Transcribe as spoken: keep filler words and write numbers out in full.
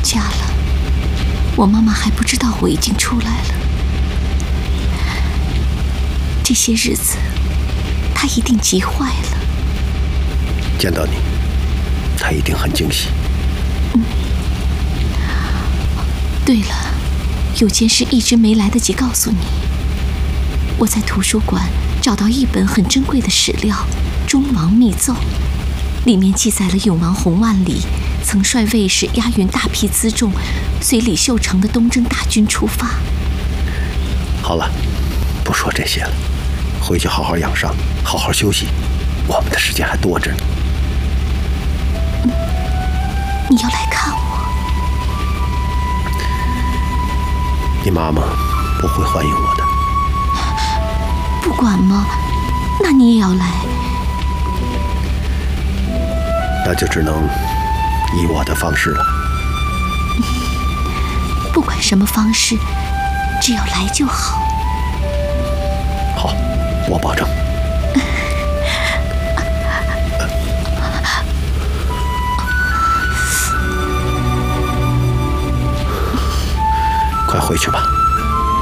家了，我妈妈还不知道我已经出来了。这些日子，她一定急坏了。 见到你，她一定很惊喜。 嗯。对了，有件事一直没来得及告诉你。我在图书馆找到一本很珍贵的史料《忠王密奏》，里面记载了永王洪万里曾率卫士押运大批辎重，随李秀成的东征大军出发。 好了，不说这些了，回去好好养伤，好好休息。我们的时间还多着呢。 嗯，你要来看我？ 你妈妈不会欢迎我的。 不管吗？那你也要来？ 那就只能以我的方式了。 不管什么方式，只要来就好。 好，我保证。快回去吧。